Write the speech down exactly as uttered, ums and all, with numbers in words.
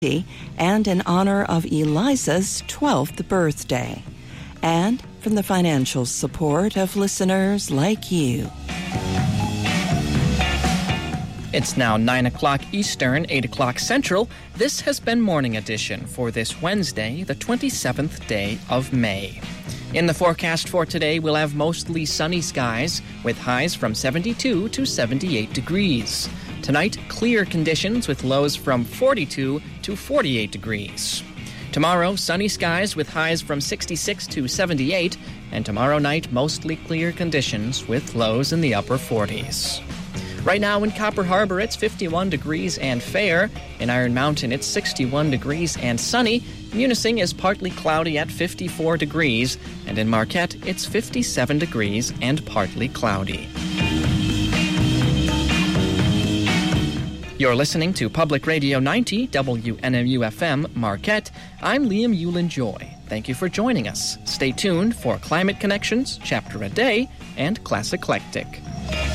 and in honor of Eliza's twelfth birthday, and from the financial support of listeners like you. It's now nine o'clock Eastern, eight o'clock Central. This has been Morning Edition for this Wednesday, the twenty-seventh day of May. In the forecast for today, we'll have mostly sunny skies with highs from seventy-two to seventy-eight degrees. Tonight, clear conditions with lows from forty-two to forty-eight degrees. Tomorrow, sunny skies with highs from sixty-six to seventy-eight, and tomorrow night, mostly clear conditions with lows in the upper forties. Right now in Copper Harbor, it's fifty-one degrees and fair. In Iron Mountain, it's sixty-one degrees and sunny. Munising is partly cloudy at fifty-four degrees. And in Marquette, it's fifty-seven degrees and partly cloudy. You're listening to Public Radio ninety, W N M U F M, Marquette. I'm Liam Yulin-Joy. Thank you for joining us. Stay tuned for Climate Connections, Chapter a Day, and Class Eclectic.